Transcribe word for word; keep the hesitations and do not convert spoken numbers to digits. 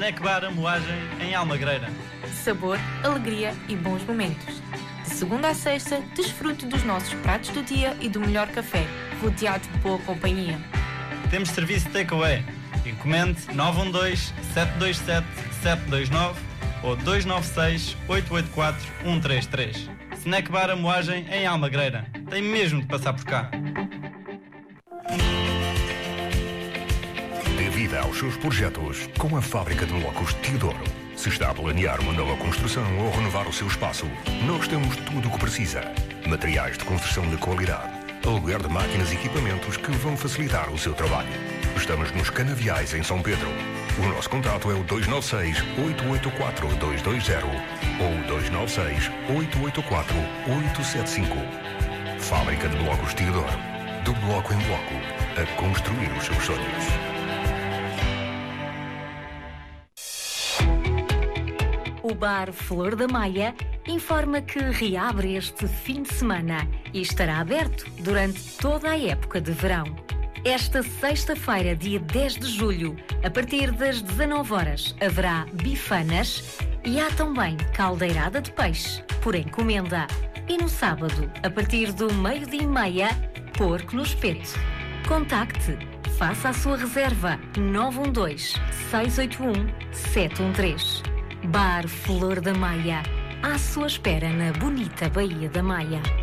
Snack Bar A Moagem, em Almagreira. Sabor, alegria e bons momentos. De segunda a sexta, desfrute dos nossos pratos do dia e do melhor café, rodeado de boa companhia. Temos serviço de takeaway. Encomende nove um dois, sete dois sete, sete dois nove ou dois nove seis, oito oito quatro, um três três. Snack Bar A Moagem, em Almagreira. Tem mesmo de passar por cá. Dê vida aos seus projetos com a Fábrica de Blocos Teodoro. Se está a planear uma nova construção ou renovar o seu espaço, nós temos tudo o que precisa. Materiais de construção de qualidade, aluguer de máquinas e equipamentos que vão facilitar o seu trabalho. Estamos nos Canaviais, em São Pedro. O nosso contato é o dois nove seis, oito oito quatro, dois dois zero ou dois nove seis, oito oito quatro, oito sete cinco. Fábrica de Blocos Teodoro. Do bloco em bloco, a construir os seus sonhos. O Bar Flor da Maia informa que reabre este fim de semana e estará aberto durante toda a época de verão. Esta sexta-feira, dia dez de julho, a partir das dezanove horas, haverá bifanas e há também caldeirada de peixe, por encomenda. E no sábado, a partir do meio-dia e meia, porco no espeto. Contacte, faça a sua reserva nove um dois, seis oito um, sete um três. Bar Flor da Maia, à sua espera na bonita Baía da Maia.